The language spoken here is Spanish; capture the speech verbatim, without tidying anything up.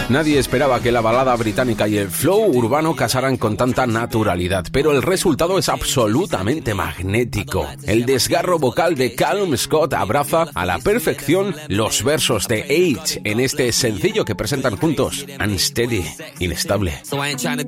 Nadie esperaba que la balada británica y el flow urbano casaran con tanta naturalidad, pero el resultado es absolutamente magnético. El desgarro vocal de Callum Scott abraza a la perfección los versos de H en este sencillo que presentan juntos, Unsteady, inestable.